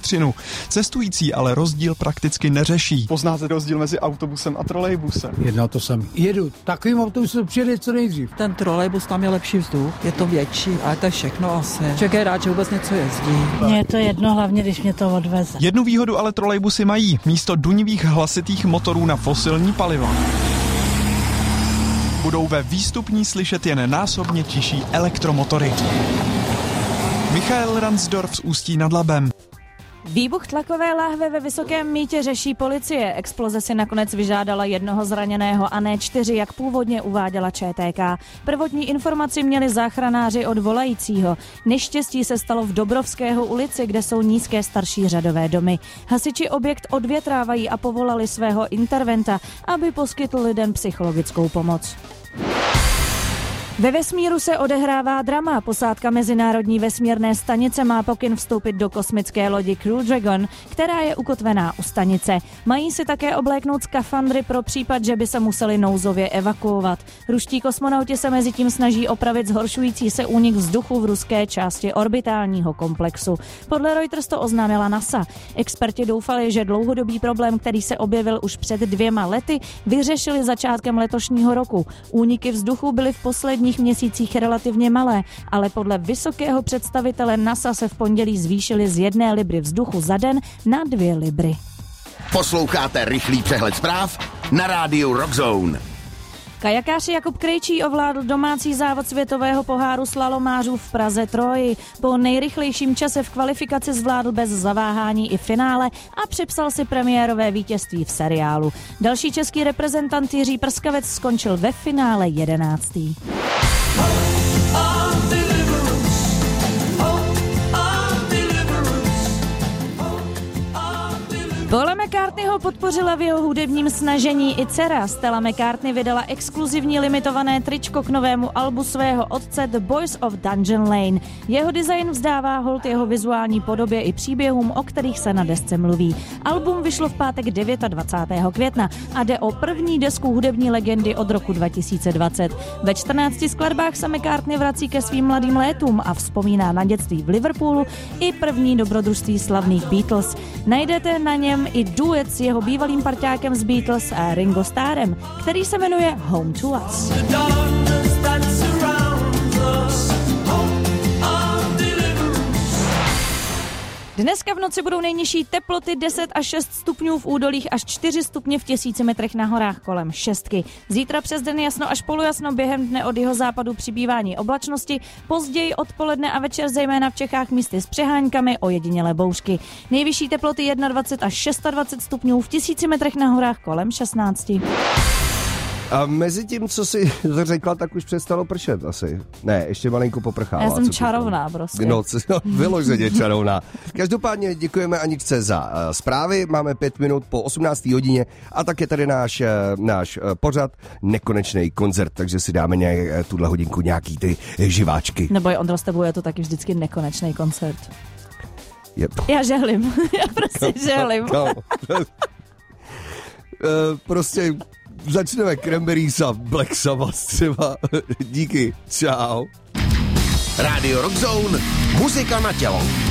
elektřinu. Cestující ale rozdíl prakticky neřeší. Poznáte rozdíl mezi autobusem a trolejbusem? Jedná to samé. Jedu takovým autobusem, přijede co nejdřív. Ten trolejbus, tam je lepší vzduch, je to větší, ale to je všechno asi. Člověk je rád, že vůbec něco jezdí. Mně je to jedno, hlavně když mě to odveze. Jednu výhodu ale trolejbusy mají. Místo dunivých hlasitých motorů na fosilní paliva budou ve výstupní slyšet jen násobně tiší elektromotory. Michael Ransdorf z Ústí nad Labem. Výbuch tlakové láhve ve Vysokém Mýtě řeší policie. Exploze si nakonec vyžádala jednoho zraněného a ne 4, jak původně uváděla ČTK. Prvotní informaci měli záchranáři od volajícího. Neštěstí se stalo v Dobrovského ulici, kde jsou nízké starší řadové domy. Hasiči objekt odvětrávají a povolali svého interventa, aby poskytl lidem psychologickou pomoc. Ve vesmíru se odehrává drama. Posádka Mezinárodní vesmírné stanice má pokyn vstoupit do kosmické lodi Crew Dragon, která je ukotvená u stanice. Mají si také obléknout skafandry pro případ, že by se museli nouzově evakuovat. Ruští kosmonauti se mezi tím snaží opravit zhoršující se únik vzduchu v ruské části orbitálního komplexu. Podle Reuters to oznámila NASA. Experti doufali, že dlouhodobý problém, který se objevil už před 2 lety, vyřešili začátkem letošního roku. Úniky vzduchu byly v posledních měsících relativně malé, ale podle vysokého představitele NASA se v pondělí zvýšily z 1 libry vzduchu za den na 2 libry. Posloucháte rychlý přehled zpráv na rádiu Rockzone. Kajakář Jakub Krejčí ovládl domácí závod světového poháru slalomářů v Praze Troji. Po nejrychlejším čase v kvalifikaci zvládl bez zaváhání i finále a připsal si premiérové vítězství v seriálu. Další český reprezentant Jiří Prskavec skončil ve finále 11. Paula McCartneyho podpořila v jeho hudebním snažení i dcera. Stella McCartney vydala exkluzivní limitované tričko k novému albu svého otce The Boys of Dungeon Lane. Jeho design vzdává hold jeho vizuální podobě i příběhům, o kterých se na desce mluví. Album vyšlo v pátek 29. května a jde o první desku hudební legendy od roku 2020. Ve 14 skladbách se McCartney vrací ke svým mladým létům a vzpomíná na dětství v Liverpoolu i první dobrodružství slavných Beatles. Najdete na něm i duet s jeho bývalým parťákem z Beatles a Ringo Starrem, který se jmenuje Home to Us. Dneska v noci budou nejnižší teploty 10 až 6 stupňů v údolích, až 4 stupně v 1000 metrech na horách kolem 6. Zítra přes den jasno až polojasno, během dne od jihozápadu přibývání oblačnosti, později odpoledne a večer zejména v Čechách místy s přeháňkami, ojedinělé bouřky. Nejvyšší teploty 21 až 26 stupňů v 1000 metrech na horách kolem 16. A mezi tím, co jsi řekla, tak už přestalo pršet asi. Ne, ještě malinko poprchává. Já jsem čarovná prostě. No, vyloženě čarovná. Každopádně děkujeme Aničce za zprávy. Máme 5 minut po 18. hodině a tak je tady náš pořad Nekonečný koncert, takže si dáme tuhle hodinku nějaký ty živáčky. Nebo Ondro, s tebou je to taky vždycky nekonečný koncert. Yep. Já žehlím. Já prostě žehlím. Prostě začneme Cranberries a Black Sabbath třeba. Díky, čau. Rádio Rockzone, muzika na tělo.